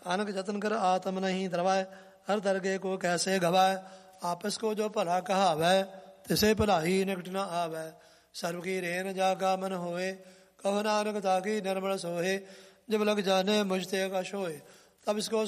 अनक जतन कर आत्म नहीं दरवाए, हर दरगे को कैसे गवाए। आपस को जो भला कहावै, तिसे भलाई निकट न आवै। सर्व की रेन जागा मन होए, कहो नानक ताकी निर्मल सोए। जब लग जाने मुझते का शोए, तब इसको